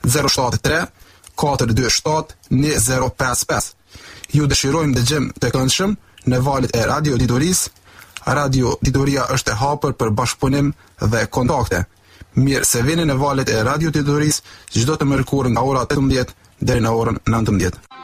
073 427 2055. Ju dëshirojmë dëgjem të këndshëm në valët e Radio Ditorisë. Radio Ditoria është e hapur për bashkëpunim dhe kontakte. Mirë se vini në valët e Radio Ditorisë çdo të mërkurë nga ora 18 deri në orën 19.